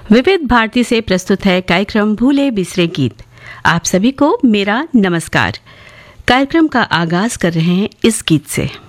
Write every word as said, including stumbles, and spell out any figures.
विविध भारती से प्रस्तुत है कार्यक्रम भूले बिसरे गीत। आप सभी को मेरा नमस्कार। कार्यक्रम का आगाज कर रहे हैं इस गीत से।